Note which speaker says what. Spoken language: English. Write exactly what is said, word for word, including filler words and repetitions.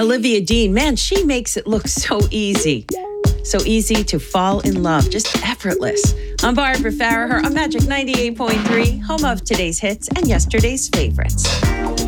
Speaker 1: Olivia Dean, man, she makes it look so easy. So easy to fall in love, just effortless. I'm Barbara Farraher on Magic ninety-eight point three, home of today's hits and yesterday's favorites.